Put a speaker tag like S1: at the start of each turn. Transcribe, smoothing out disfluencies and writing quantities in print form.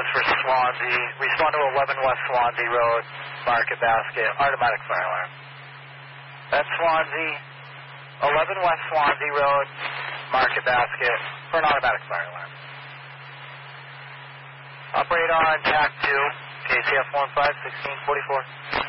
S1: was for Swansea. Respond to 11 West Swansea Road, Market Basket, automatic fire alarm. That's Swansea, 11 West Swansea Road, Market Basket, for an automatic fire alarm. Operator on TAC 2, KCF 15, 1644.